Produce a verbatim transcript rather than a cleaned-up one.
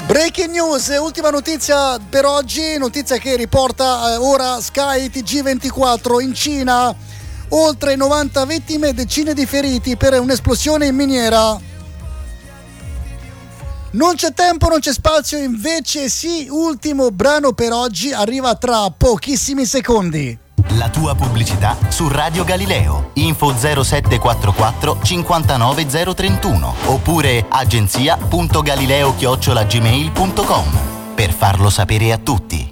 Breaking news, ultima notizia per oggi, notizia che riporta eh, ora Sky T G ventiquattro. In Cina oltre novanta vittime e decine di feriti per un'esplosione in miniera. Non c'è tempo, non c'è spazio, invece sì, ultimo brano per oggi arriva tra pochissimi secondi. La tua pubblicità su Radio Galileo. Info zero sette quattro quattro cinquantanove zero trentuno oppure agenzia punto galileo chiocciola gmail punto com per farlo sapere a tutti.